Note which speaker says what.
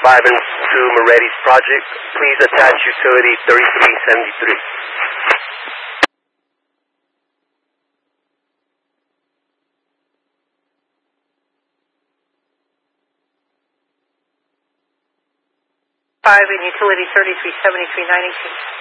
Speaker 1: 5 and 2 Moretti's project. Please attach utility 3373.
Speaker 2: Five and utility 3373 918.